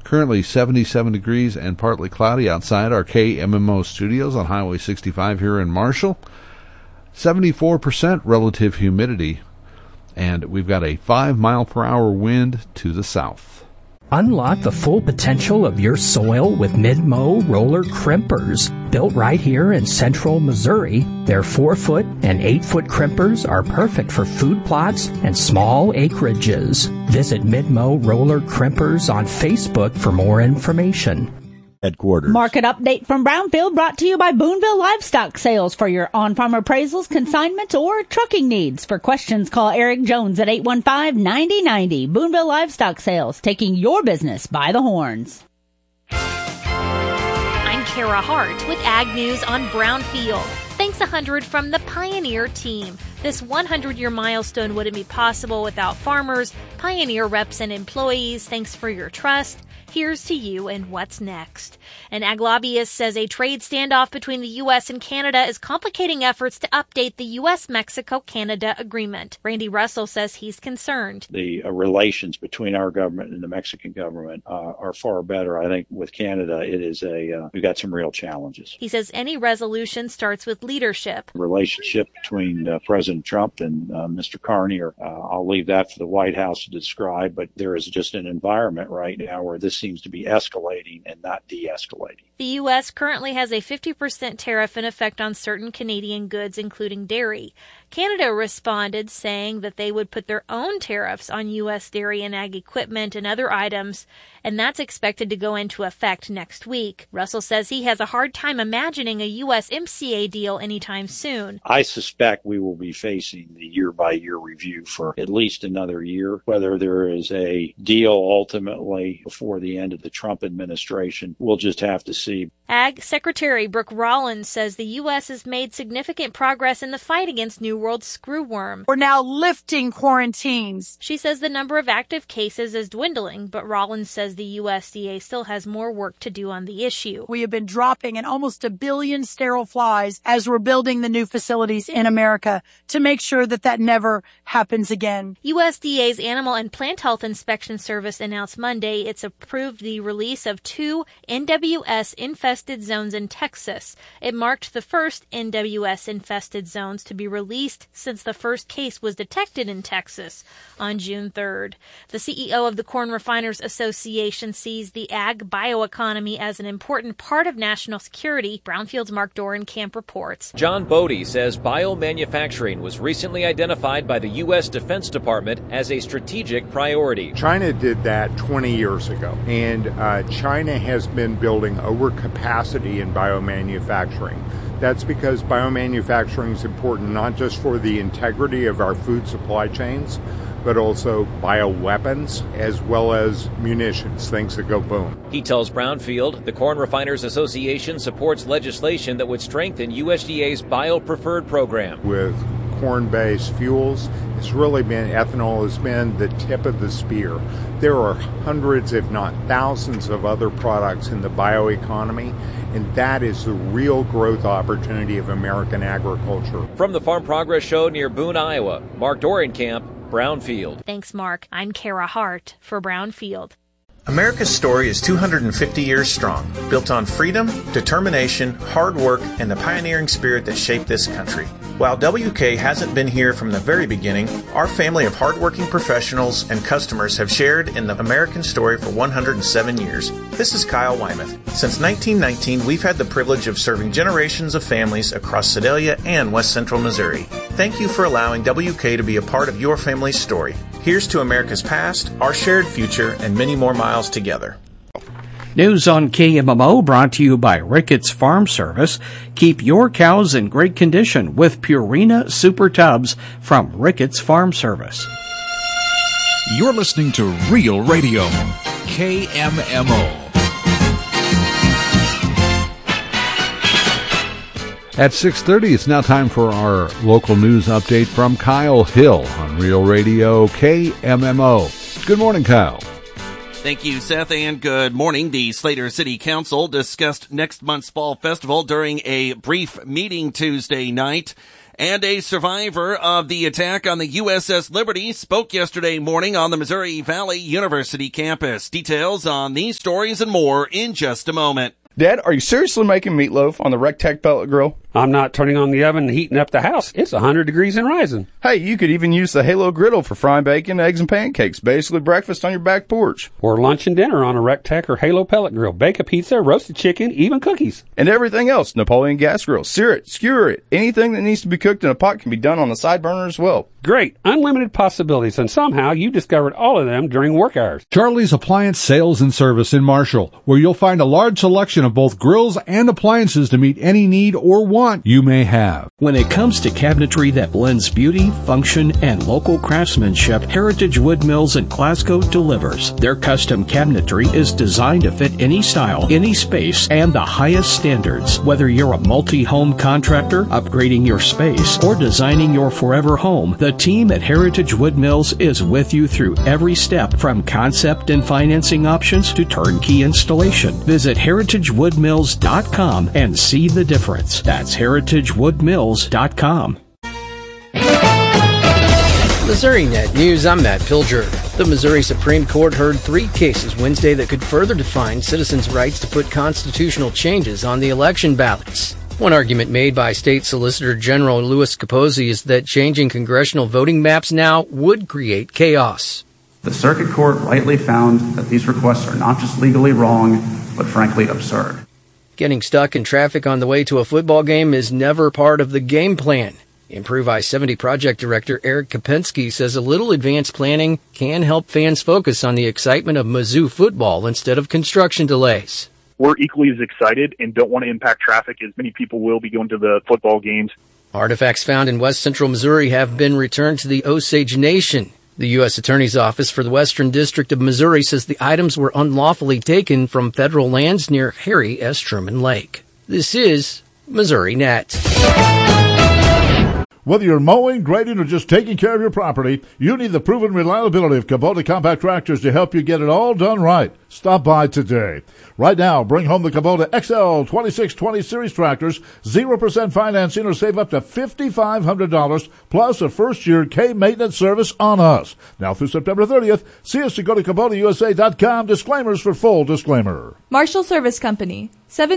Currently 77 degrees and partly cloudy outside our KMMO studios on Highway 65 here in Marshall. 74% relative humidity, and we've got a 5-mile-per-hour wind to the south. Unlock the full potential of your soil with Mid-Mow roller crimpers. Built right here in central Missouri, their 4-foot and 8-foot crimpers are perfect for food plots and small acreages. Visit Mid-Mow roller crimpers on Facebook for more information. Headquarters. Market update from Brownfield brought to you by Boonville Livestock Sales for your on-farm appraisals, consignments, or trucking needs. For questions, call Eric Jones at 815-9090. Boonville Livestock Sales, taking your business by the horns. I'm Kara Hart with Ag News on Brownfield. Thanks 100 from the Pioneer team. This 100-year milestone wouldn't be possible without farmers, Pioneer reps, and employees. Thanks for your trust. Here's to you and what's next. An ag lobbyist says a trade standoff between the U.S. and Canada is complicating efforts to update the U.S.-Mexico-Canada agreement. Randy Russell says he's concerned. The relations between our government and the Mexican government are far better. I think with Canada, it is we've got some real challenges. He says any resolution starts with leadership. The relationship between President Trump and Mr. Carney, I'll leave that for the White House to describe, but there is just an environment right now where this seems to be escalating and not de-escalating. The U.S. currently has a 50% tariff in effect on certain Canadian goods, including dairy. Canada responded, saying that they would put their own tariffs on U.S. dairy and ag equipment and other items, and that's expected to go into effect next week. Russell says he has a hard time imagining a USMCA deal anytime soon. I suspect we will be facing the year-by-year review for at least another year. Whether there is a deal ultimately before the end of the Trump administration, we'll just have to see. Ag Secretary Brooke Rollins says the U.S. has made significant progress in the fight against New World screwworm. We're now lifting quarantines. She says the number of active cases is dwindling, but Rollins says the USDA still has more work to do on the issue. We have been dropping in almost 1 billion sterile flies as we're building the new facilities in America to make sure that that never happens again. USDA's Animal and Plant Health Inspection Service announced Monday it's approved the release of 2 NWS-infested zones in Texas. It marked the first NWS-infested zones to be released since the first case was detected in Texas on June 3rd. The CEO of the Corn Refiners Association sees the ag bioeconomy as an important part of national security. Brownfield's Mark Dorenkamp reports. John Bodie says biomanufacturing was recently identified by the U.S. Defense Department as a strategic priority. China did that 20 years ago, and China has been building overcapacity in biomanufacturing. That's because biomanufacturing is important not just for the integrity of our food supply chains, but also bioweapons as well as munitions, things that go boom. He tells Brownfield the Corn Refiners Association supports legislation that would strengthen USDA's bio-preferred program. With corn-based fuels, ethanol has been the tip of the spear. There are hundreds, if not thousands, of other products in the bioeconomy, and that is the real growth opportunity of American agriculture. From the Farm Progress Show near Boone, Iowa, Mark Dorenkamp, Brownfield. Thanks, Mark. I'm Kara Hart for Brownfield. America's story is 250 years strong, built on freedom, determination, hard work, and the pioneering spirit that shaped this country. While WK hasn't been here from the very beginning, our family of hardworking professionals and customers have shared in the American story for 107 years. This is Kyle Wymuth. Since 1919, we've had the privilege of serving generations of families across Sedalia and West Central Missouri. Thank you for allowing WK to be a part of your family's story. Here's to America's past, our shared future, and many more miles together. News on KMMO brought to you by Ricketts Farm Service. Keep your cows in great condition with Purina Super Tubs from Ricketts Farm Service. You're listening to Real Radio, KMMO. At 6:30, it's now time for our local news update from Kyle Hill on Real Radio KMMO. Good morning, Kyle. Thank you, Seth, and good morning. The Slater City Council discussed next month's Fall Festival during a brief meeting Tuesday night. And a survivor of the attack on the USS Liberty spoke yesterday morning on the Missouri Valley University campus. Details on these stories and more in just a moment. Dad, are you seriously making meatloaf on the Rectech pellet grill? I'm not turning on the oven and heating up the house. It's 100 degrees and rising. Hey, you could even use the Halo griddle for frying bacon, eggs, and pancakes. Basically breakfast on your back porch. Or lunch and dinner on a Rectech or Halo pellet grill. Bake a pizza, roasted chicken, even cookies. And everything else. Napoleon gas grill. Sear it, skewer it. Anything that needs to be cooked in a pot can be done on the side burner as well. Great. Unlimited possibilities, and somehow you discovered all of them during work hours. Charlie's Appliance Sales and Service in Marshall, where you'll find a large selection of both grills and appliances to meet any need or want you may have. When it comes to cabinetry that blends beauty, function, and local craftsmanship, Heritage Wood Mills in Glasgow delivers. Their custom cabinetry is designed to fit any style, any space, and the highest standards. Whether you're a multi-home contractor, upgrading your space, or designing your forever home, the team at Heritage Wood Mills is with you through every step, from concept and financing options to turnkey installation. Visit heritagewoodmills.com and see the difference. That's heritagewoodmills.com. MissouriNet News, I'm Matt Pilger. The Missouri Supreme Court heard 3 cases Wednesday that could further define citizens' rights to put constitutional changes on the election ballots. One argument made by State Solicitor General Louis Capozzi is that changing congressional voting maps now would create chaos. The Circuit Court rightly found that these requests are not just legally wrong, but frankly absurd. Getting stuck in traffic on the way to a football game is never part of the game plan. Improve I-70 project director Eric Kopensky says a little advanced planning can help fans focus on the excitement of Mizzou football instead of construction delays. We're equally as excited and don't want to impact traffic as many people will be going to the football games. Artifacts found in west central Missouri have been returned to the Osage Nation. The U.S. Attorney's Office for the Western District of Missouri says the items were unlawfully taken from federal lands near Harry S. Truman Lake. This is MissouriNet. Whether you're mowing, grading, or just taking care of your property, you need the proven reliability of Kubota compact tractors to help you get it all done right. Stop by today. Right now, bring home the Kubota XL 2620 Series tractors, 0% financing, or save up to $5,500, plus a first-year K-maintenance service on us. Now through September 30th, see us to go to KubotaUSA.com. Disclaimers for full disclaimer. Marshall Service Company,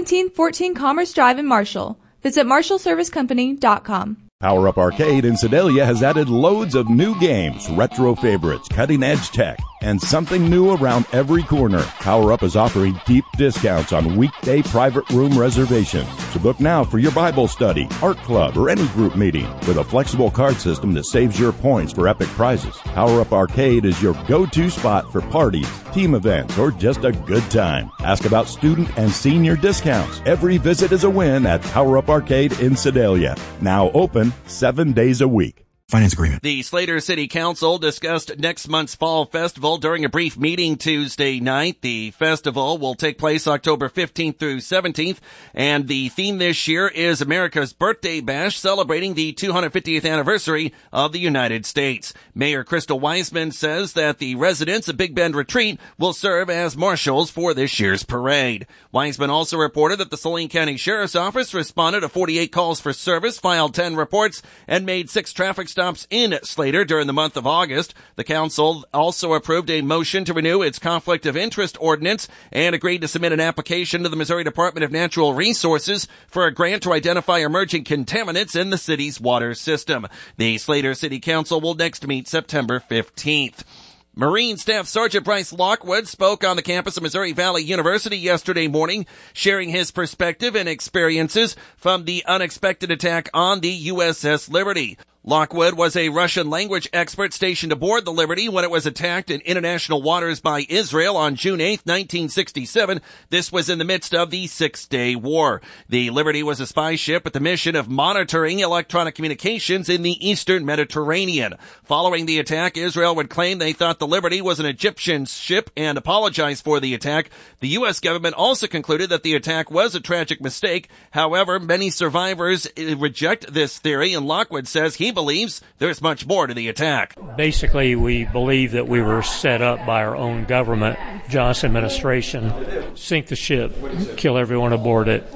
1714 Commerce Drive in Marshall. Visit MarshallServiceCompany.com. Power Up Arcade in Sedalia has added loads of new games, retro favorites, cutting-edge tech, and something new around every corner. Power Up is offering deep discounts on weekday private room reservations. So book now for your Bible study, art club, or any group meeting with a flexible card system that saves your points for epic prizes. Power Up Arcade is your go-to spot for parties, team events, or just a good time. Ask about student and senior discounts. Every visit is a win at Power Up Arcade in Sedalia. Now open 7 days a week. Finance agreement. The Slater City Council discussed next month's Fall Festival during a brief meeting Tuesday night. The festival will take place October 15th through 17th, and the theme this year is America's Birthday Bash, celebrating the 250th anniversary of the United States. Mayor Crystal Wiseman says that the residents of Big Bend Retreat will serve as marshals for this year's parade. Wiseman also reported that the Saline County Sheriff's Office responded to 48 calls for service, filed 10 reports, and made 6 traffic stops in Slater during the month of August. The council also approved a motion to renew its conflict of interest ordinance and agreed to submit an application to the Missouri Department of Natural Resources for a grant to identify emerging contaminants in the city's water system. The Slater City Council will next meet September 15th. Marine Staff Sergeant Bryce Lockwood spoke on the campus of Missouri Valley University yesterday morning, sharing his perspective and experiences from the unexpected attack on the USS Liberty. Lockwood was a Russian language expert stationed aboard the Liberty when it was attacked in international waters by Israel on June 8, 1967. This was in the midst of the Six-Day War. The Liberty was a spy ship with the mission of monitoring electronic communications in the eastern Mediterranean. Following the attack, Israel would claim they thought the Liberty was an Egyptian ship and apologize for the attack. The U.S. government also concluded that the attack was a tragic mistake. However, many survivors reject this theory, and Lockwood says he believes there's much more to the attack. Basically, we believe that we were set up by our own government, Johnson administration, sink the ship, kill everyone aboard it.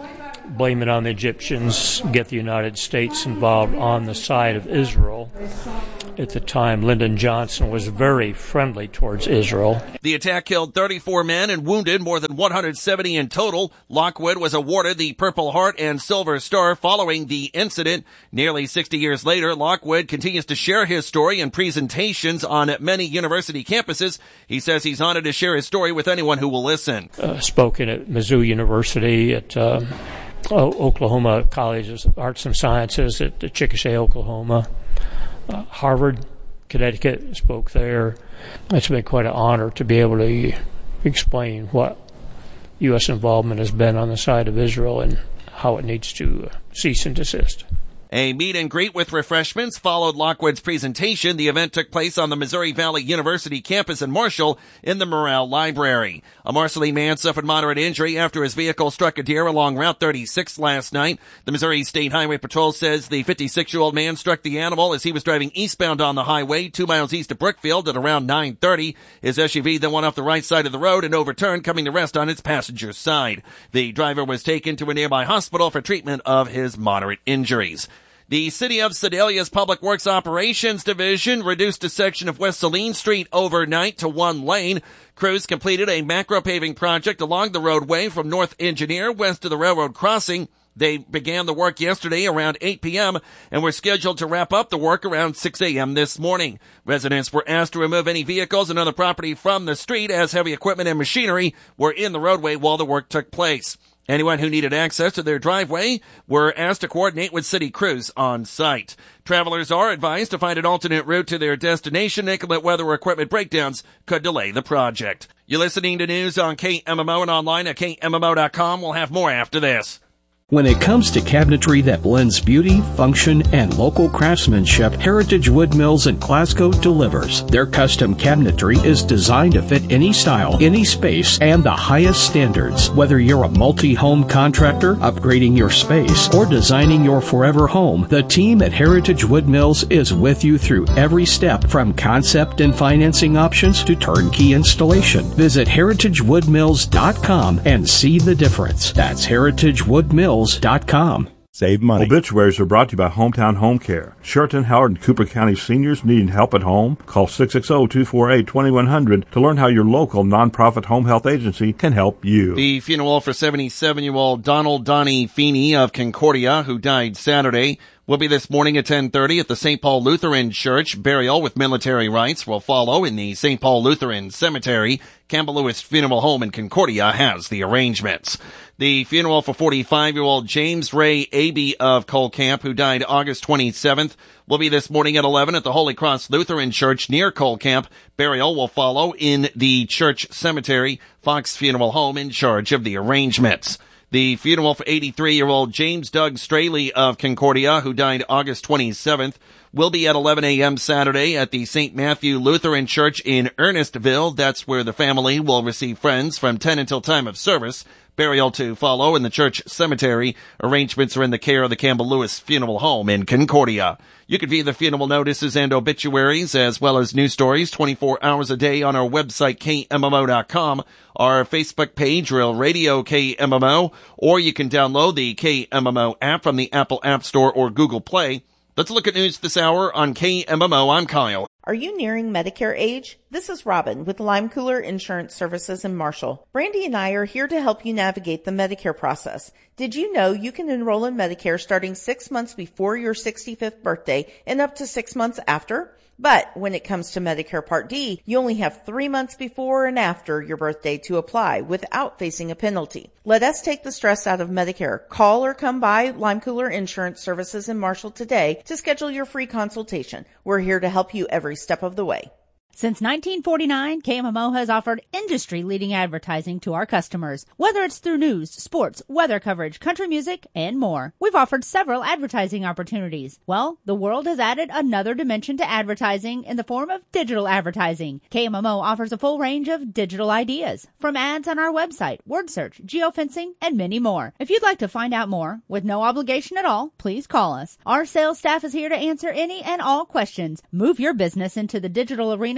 blame it on the Egyptians, get the United States involved on the side of Israel. At the time, Lyndon Johnson was very friendly towards Israel. The attack killed 34 men and wounded more than 170 in total. Lockwood was awarded the Purple Heart and Silver Star following the incident. Nearly 60 years later, Lockwood continues to share his story in presentations on many university campuses. He says he's honored to share his story with anyone who will listen. Spoken at Mizzou University, at Oklahoma College of Arts and Sciences at Chickasha, Oklahoma. Harvard, Connecticut, spoke there. It's been quite an honor to be able to explain what U.S. involvement has been on the side of Israel and how it needs to cease and desist. A meet and greet with refreshments followed Lockwood's presentation. The event took place on the Missouri Valley University campus in Marshall in the Morrell Library. A Marceline man suffered moderate injury after his vehicle struck a deer along Route 36 last night. The Missouri State Highway Patrol says the 56-year-old man struck the animal as he was driving eastbound on the highway 2 miles east of Brookfield at around 9:30. His SUV then went off the right side of the road and overturned, coming to rest on its passenger side. The driver was taken to a nearby hospital for treatment of his moderate injuries. The City of Sedalia's Public Works Operations Division reduced a section of West Saline Street overnight to 1 lane. Crews completed a macro paving project along the roadway from North Engineer west to the railroad crossing. They began the work yesterday around 8 p.m. and were scheduled to wrap up the work around 6 a.m. this morning. Residents were asked to remove any vehicles and other property from the street as heavy equipment and machinery were in the roadway while the work took place. Anyone who needed access to their driveway were asked to coordinate with city crews on site. Travelers are advised to find an alternate route to their destination. Inclement weather or equipment breakdowns could delay the project. You're listening to news on KMMO and online at KMMO.com. We'll have more after this. When it comes to cabinetry that blends beauty, function, and local craftsmanship, Heritage Wood Mills in Glasgow delivers. Their custom cabinetry is designed to fit any style, any space, and the highest standards. Whether you're a multi-home contractor, upgrading your space, or designing your forever home, the team at Heritage Wood Mills is with you through every step, from concept and financing options to turnkey installation. Visit heritagewoodmills.com and see the difference. That's heritagewoodmills.com. Save money. Obituaries are brought to you by Hometown Home Care. Sheraton, Howard, and Cooper County seniors needing help at home? Call 660-248-2100 to learn how your local nonprofit home health agency can help you. The funeral for 77-year-old Donald Donnie Feeney of Concordia, who died Saturday, will be this morning at 10:30 at the St. Paul Lutheran Church. Burial with military rites will follow in the St. Paul Lutheran Cemetery. Campbell Lewis Funeral Home in Concordia has the arrangements. The funeral for 45-year-old James Ray Abbey of Colcamp, who died August 27th, will be this morning at 11 at the Holy Cross Lutheran Church near Colcamp. Burial will follow in the church cemetery. Fox Funeral Home in charge of the arrangements. The funeral for 83-year-old James Doug Straley of Concordia, who died August 27th, will be at 11 a.m. Saturday at the St. Matthew Lutheran Church in Ernestville. That's where the family will receive friends from 10 until time of service. Burial to follow in the church cemetery. Arrangements are in the care of the Campbell Lewis Funeral Home in Concordia. You can view the funeral notices and obituaries as well as news stories 24 hours a day on our website, KMMO.com, our Facebook page, Real Radio KMMO, or you can download the KMMO app from the Apple App Store or Google Play. Let's look at news this hour on KMMO. I'm Kyle. Are you nearing Medicare age? This is Robin with Lime Cooler Insurance Services in Marshall. Brandy and I are here to help you navigate the Medicare process. Did you know you can enroll in Medicare starting 6 months before your 65th birthday and up to 6 months after? But when it comes to Medicare Part D, you only have 3 months before and after your birthday to apply without facing a penalty. Let us take the stress out of Medicare. Call or come by Lime Cooler Insurance Services in Marshall today to schedule your free consultation. We're here to help you every step of the way. Since 1949, KMMO has offered industry-leading advertising to our customers, whether it's through news, sports, weather coverage, country music, and more. We've offered several advertising opportunities. Well, the world has added another dimension to advertising in the form of digital advertising. KMMO offers a full range of digital ideas, from ads on our website, word search, geofencing, and many more. If you'd like to find out more, with no obligation at all, please call us. Our sales staff is here to answer any and all questions. Move your business into the digital arena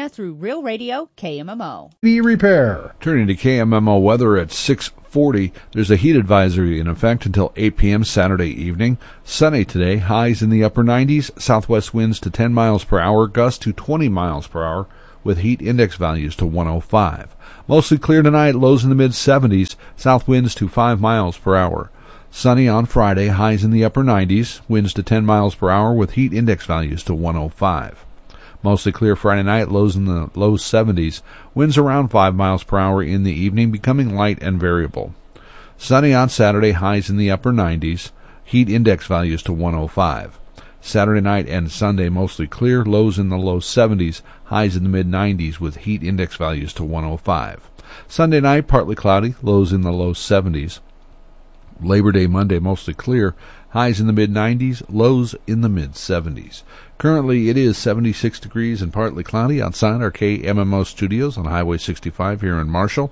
through Real Radio KMMO. The repair. Turning to KMMO weather at 6:40. There's a heat advisory in effect until 8 p.m. Saturday evening. Sunny today. Highs in the upper 90s. Southwest winds to 10 miles per hour. Gusts to 20 miles per hour with heat index values to 105. Mostly clear tonight. Lows in the mid-70s. South winds to 5 miles per hour. Sunny on Friday. Highs in the upper 90s. Winds to 10 miles per hour with heat index values to 105. Mostly clear Friday night, lows in the low 70s, winds around 5 miles per hour in the evening, becoming light and variable. Sunny on Saturday, highs in the upper 90s, heat index values to 105. Saturday night and Sunday, mostly clear, lows in the low 70s, highs in the mid-90s with heat index values to 105. Sunday night, partly cloudy, lows in the low 70s. Labor Day Monday, mostly clear, highs in the mid-90s, lows in the mid-70s. Currently, it is 76 degrees and partly cloudy outside our KMMO studios on Highway 65 here in Marshall.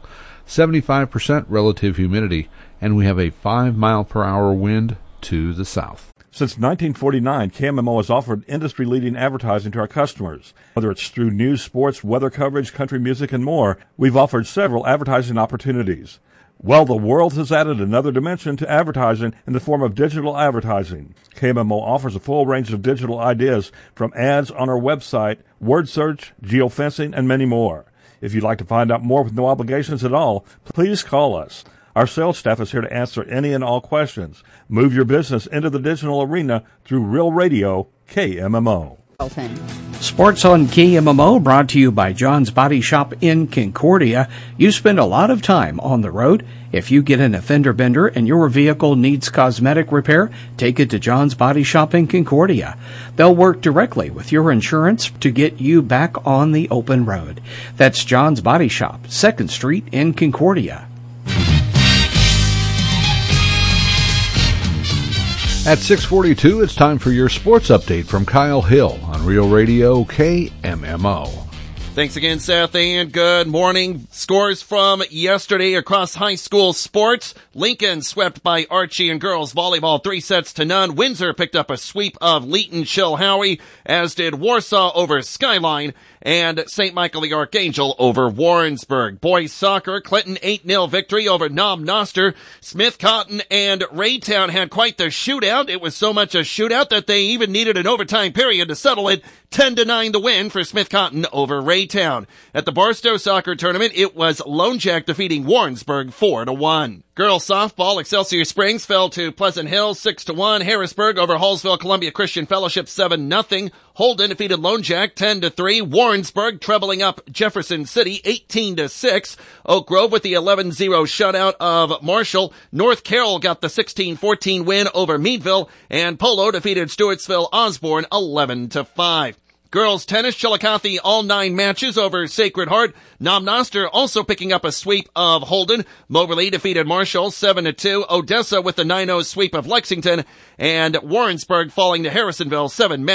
75% relative humidity, and we have a 5-mile-per-hour wind to the south. Since 1949, KMMO has offered industry-leading advertising to our customers. Whether it's through news, sports, weather coverage, country music, and more, we've offered several advertising opportunities. Well, the world has added another dimension to advertising in the form of digital advertising. KMMO offers a full range of digital ideas from ads on our website, word search, geofencing, and many more. If you'd like to find out more with no obligations at all, please call us. Our sales staff is here to answer any and all questions. Move your business into the digital arena through Real Radio KMMO. Sports on KMMO brought to you by John's Body Shop in Concordia. You spend a lot of time on the road. If you get in a fender bender and your vehicle needs cosmetic repair, take it to John's Body Shop in Concordia. They'll work directly with your insurance to get you back on the open road. That's John's Body Shop, 2nd Street in Concordia. At 6:42, it's time for your sports update from Kyle Hill on Real Radio KMMO. Thanks again, Seth, and good morning. Scores from yesterday across high school sports. Lincoln swept by Archie and girls volleyball 3-0. Windsor picked up a sweep of Leeton Chilhowie, as did Warsaw over Skyline, and St. Michael the Archangel over Warrensburg. Boys soccer, Clinton 8-0 victory over Knob Noster. Smith Cotton and Raytown had quite the shootout. It was so much a shootout that they even needed an overtime period to settle it. 10-9 the win for Smith Cotton over Raytown. At the Barstow soccer tournament, it was Lone Jack defeating Warrensburg 4-1. Girls softball, Excelsior Springs fell to Pleasant Hill 6-1. Harrisburg over Hallsville Columbia Christian Fellowship 7-0. Holden defeated Lone Jack 10-3. Warrensburg trebling up Jefferson City 18-6. Oak Grove with the 11-0 shutout of Marshall. North Carroll got the 16-14 win over Meadville, and Polo defeated Stewartsville Osborne 11-5. Girls tennis, Chillicothe all 9 matches over Sacred Heart. Knob Noster also picking up a sweep of Holden. Moberly defeated Marshall 7-2. Odessa with the 9-0 sweep of Lexington, and Warrensburg falling to Harrisonville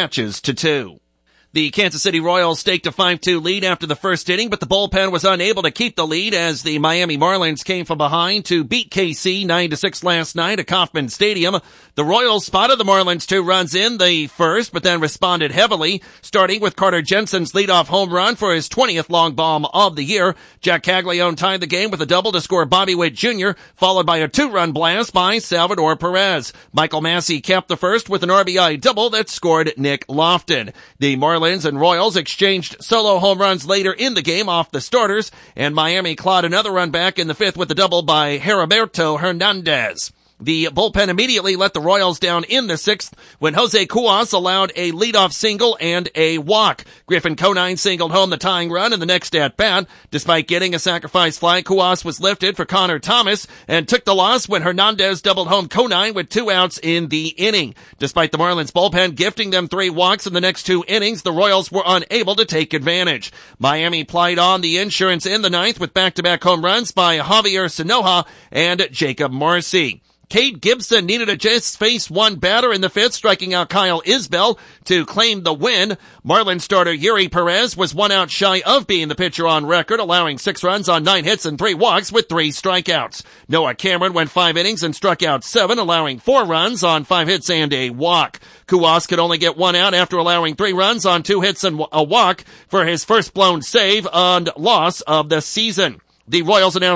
7-2. The Kansas City Royals staked a 5-2 lead after the first inning, but the bullpen was unable to keep the lead as the Miami Marlins came from behind to beat KC 9-6 last night at Kauffman Stadium. The Royals spotted the Marlins 2 runs in the first, but then responded heavily, starting with Carter Jensen's leadoff home run for his 20th long bomb of the year. Jack Caglione tied the game with a double to score Bobby Witt Jr., followed by a 2-run blast by Salvador Perez. Michael Massey capped the first with an RBI double that scored Nick Lofton. The Marlins and Royals exchanged solo home runs later in the game off the starters, and Miami clawed another run back in the 5th with a double by Heriberto Hernandez. The bullpen immediately let the Royals down in the 6th when Jose Cuas allowed a leadoff single and a walk. Griffin Conine singled home the tying run in the next at-bat. Despite getting a sacrifice fly, Cuas was lifted for Connor Thomas and took the loss when Hernandez doubled home Conine with 2 outs in the inning. Despite the Marlins bullpen gifting them 3 walks in the next 2 innings, the Royals were unable to take advantage. Miami plied on the insurance in the 9th with back-to-back home runs by Javier Sinoja and Jacob Marcy. Cade Gibson needed to just face one batter in the fifth, striking out Kyle Isbell to claim the win. Marlins starter Yuri Perez was 1 out shy of being the pitcher on record, allowing 6 runs on 9 hits and 3 walks with 3 strikeouts. Noah Cameron went 5 innings and struck out 7, allowing 4 runs on 5 hits and a walk. Kuwas could only get 1 out after allowing 3 runs on 2 hits and a walk for his first blown save and loss of the season. The Royals are now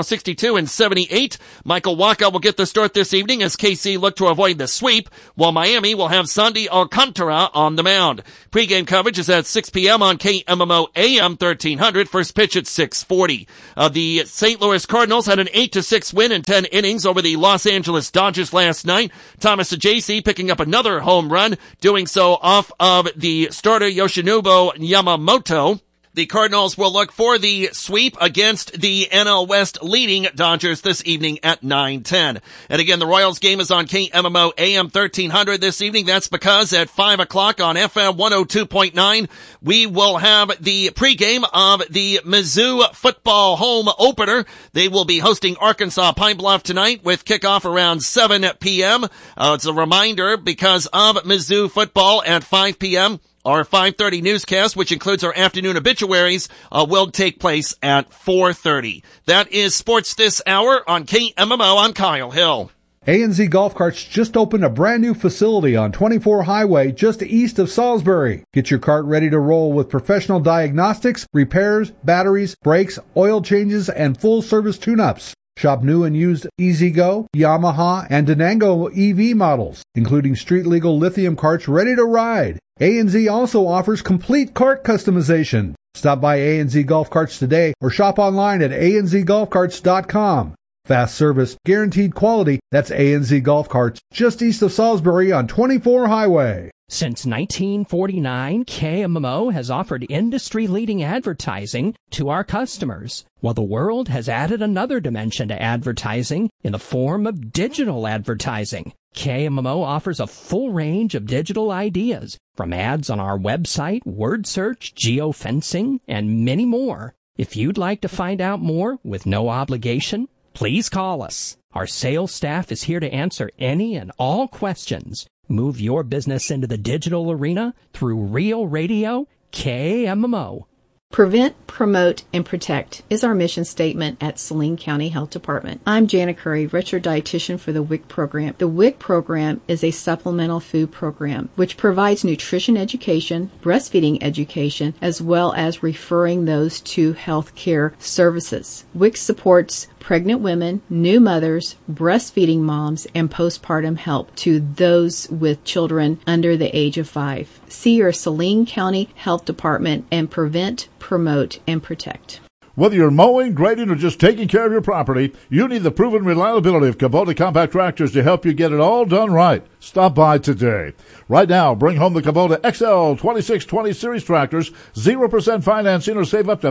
62-78. Michael Wacha will get the start this evening as KC look to avoid the sweep, while Miami will have Sandy Alcantara on the mound. Pre-game coverage is at 6 p.m. on KMMO AM 1300. First pitch at 6:40. The St. Louis Cardinals had an 8-6 win in 10 innings over the Los Angeles Dodgers last night. Thomas Ajayci picking up another home run, doing so off of the starter Yoshinobu Yamamoto. The Cardinals will look for the sweep against the NL West leading Dodgers this evening at 9:10. And again, the Royals game is on KMMO AM 1300 this evening. That's because at 5 o'clock on FM 102.9, we will have the pregame of the Mizzou football home opener. They will be hosting Arkansas Pine Bluff tonight with kickoff around 7 p.m. It's a reminder because of Mizzou football at 5 p.m. Our 5:30 newscast, which includes our afternoon obituaries, will take place at 4:30. That is sports this hour on KMMO. I'm Kyle Hill. A&Z Golf Carts just opened a brand new facility on 24 Highway just east of Salisbury. Get your cart ready to roll with professional diagnostics, repairs, batteries, brakes, oil changes, and full service tune-ups. Shop new and used EasyGo, Yamaha, and Denango EV models, including street-legal lithium carts ready to ride. A&Z also offers complete cart customization. Stop by A&Z Golf Carts today or shop online at anzgolfcarts.com. Fast service, guaranteed quality. That's A&Z Golf Carts, just east of Salisbury on 24 Highway. Since 1949, KMMO has offered industry-leading advertising to our customers, while the world has added another dimension to advertising in the form of digital advertising. KMMO offers a full range of digital ideas, from ads on our website, word search, geofencing, and many more. If you'd like to find out more with no obligation, please call us. Our sales staff is here to answer any and all questions. Move your business into the digital arena through Real Radio KMMO. Prevent, promote, and protect is our mission statement at Saline County Health Department. I'm Jana Curry, registered dietitian for the WIC program. The WIC program is a supplemental food program which provides nutrition education, breastfeeding education, as well as referring those to health care services. WIC supports pregnant women, new mothers, breastfeeding moms, and postpartum help to those with children under the age of 5. See your Saline County Health Department and prevent, promote, and protect. Whether you're mowing, grading, or just taking care of your property, you need the proven reliability of Kubota compact tractors to help you get it all done right. Stop by today. Right now, bring home the Kubota XL 2620 Series tractors, 0% financing, or save up to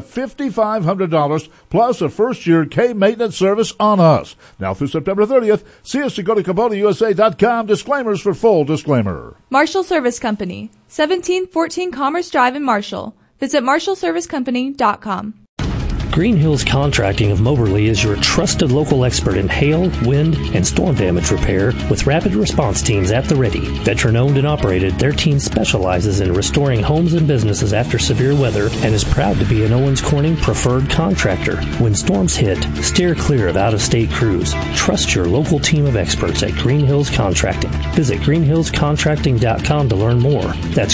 $5,500 plus a first-year K-maintenance service on us. Now through September 30th, see us to go to KubotaUSA.com. Disclaimers for full disclaimer. Marshall Service Company, 1714 Commerce Drive in Marshall. Visit marshallservicecompany.com. Green Hills Contracting of Moberly is your trusted local expert in hail, wind, and storm damage repair with rapid response teams at the ready. Veteran-owned and operated, their team specializes in restoring homes and businesses after severe weather and is proud to be an Owens Corning preferred contractor. When storms hit, steer clear of out-of-state crews. Trust your local team of experts at Green Hills Contracting. Visit greenhillscontracting.com to learn more. That's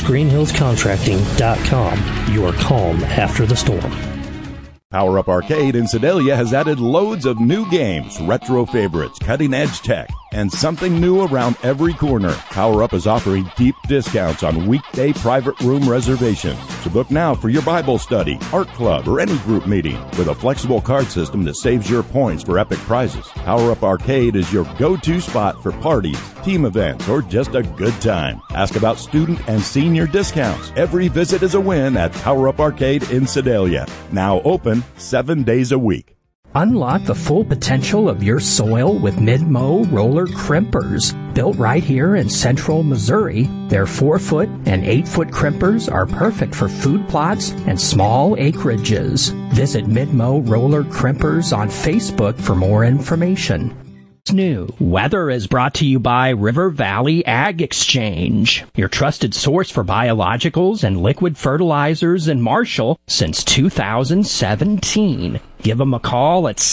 greenhillscontracting.com. Your calm after the storm. Power Up Arcade in Sedalia has added loads of new games, retro favorites, cutting-edge tech, and something new around every corner. Power Up is offering deep discounts on weekday private room reservations. So book now for your Bible study, art club, or any group meeting with a flexible card system that saves your points for epic prizes. Power Up Arcade is your go-to spot for parties, team events, or just a good time. Ask about student and senior discounts. Every visit is a win at Power Up Arcade in Sedalia. Now open 7 days a week. Unlock the full potential of your soil with Mid-Mow roller crimpers. Built right here in central Missouri, their 4-foot and 8-foot crimpers are perfect for food plots and small acreages. Visit Mid-Mow roller crimpers on Facebook for more information. New weather is brought to you by River Valley Ag Exchange, your trusted source for biologicals and liquid fertilizers in Marshall since 2017. Give them a call at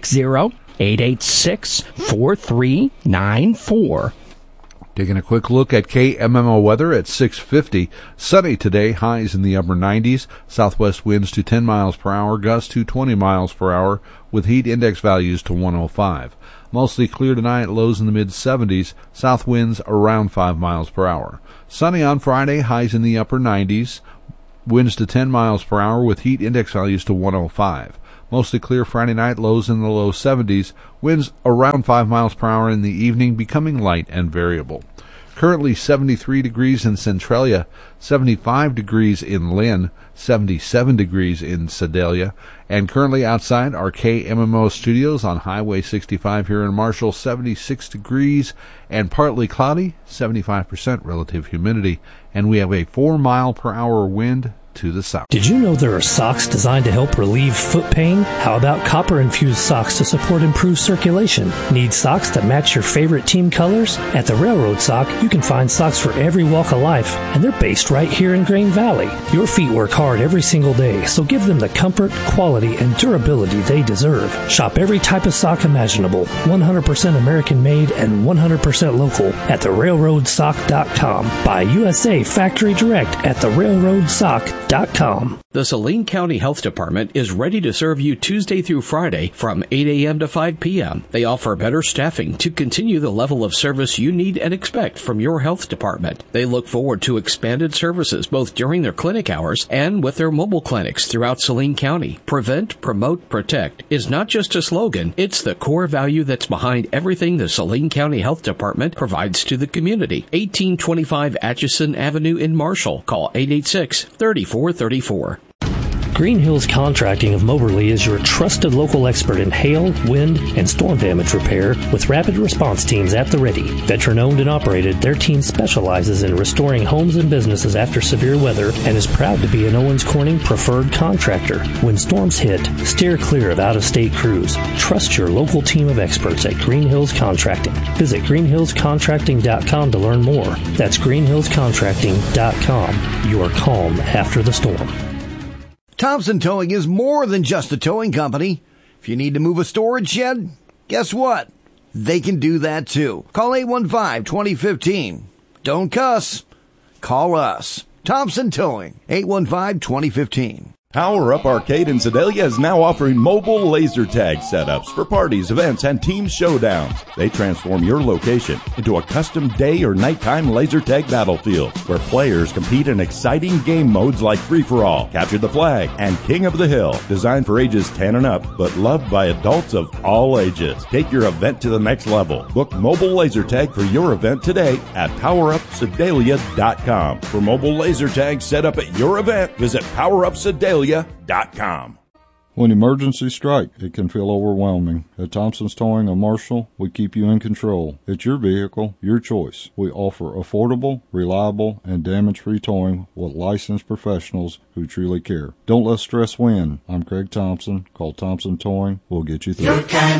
660-886-4394. Taking a quick look at KMMO weather at 6:50. Sunny today, highs in the upper 90s. Southwest winds to 10 miles per hour, gusts to 20 miles per hour, with heat index values to 105. Mostly clear tonight, lows in the mid-70s. South winds around 5 miles per hour. Sunny on Friday, highs in the upper 90s. Winds to 10 miles per hour, with heat index values to 105. Mostly clear Friday night, lows in the low 70s, winds around 5 miles per hour in the evening, becoming light and variable. Currently 73 degrees in Centralia, 75 degrees in Lynn, 77 degrees in Sedalia, and currently outside our KMMO studios on Highway 65 here in Marshall, 76 degrees and partly cloudy, 75% relative humidity, and we have a 4 mile per hour wind to the south. Did you know there are socks designed to help relieve foot pain? How about copper-infused socks to support improved circulation? Need socks that match your favorite team colors? At the Railroad Sock, you can find socks for every walk of life, and they're based right here in Grain Valley. Your feet work hard every single day, so give them the comfort, quality, and durability they deserve. Shop every type of sock imaginable, 100% American-made and 100% local at therailroadsock.com. Buy USA Factory Direct at therailroadsock.com. The Saline County Health Department is ready to serve you Tuesday through Friday from 8 a.m. to 5 p.m. They offer better staffing to continue the level of service you need and expect from your health department. They look forward to expanded services both during their clinic hours and with their mobile clinics throughout Saline County. Prevent, promote, protect is not just a slogan, it's the core value that's behind everything the Saline County Health Department provides to the community. 1825 Atchison Avenue in Marshall. Call 886-3434. Green Hills Contracting of Moberly is your trusted local expert in hail, wind, and storm damage repair with rapid response teams at the ready. Veteran-owned and operated, their team specializes in restoring homes and businesses after severe weather and is proud to be an Owens Corning preferred contractor. When storms hit, steer clear of out-of-state crews. Trust your local team of experts at Green Hills Contracting. Visit greenhillscontracting.com to learn more. That's greenhillscontracting.com. Your calm after the storm. Thompson Towing is more than just a towing company. If you need to move a storage shed, guess what? They can do that too. Call 815-2015. Don't cuss. Call us. Thompson Towing, 815-2015. Power Up Arcade in Sedalia is now offering mobile laser tag setups for parties, events, and team showdowns. They transform your location into a custom day or nighttime laser tag battlefield where players compete in exciting game modes like Free-for-All, Capture the Flag, and King of the Hill. Designed for ages 10 and up, but loved by adults of all ages. Take your event to the next level. Book mobile laser tag for your event today at PowerUpSedalia.com. For mobile laser tags set up at your event, visit PowerUpSedalia.com. When emergencies strike, it can feel overwhelming. At Thompson's Towing of Marshall, we keep you in control. It's your vehicle, your choice. We offer affordable, reliable, and damage-free towing with licensed professionals who truly care. Don't let stress win. I'm Craig Thompson. Call Thompson Towing. We'll get you through. Your kind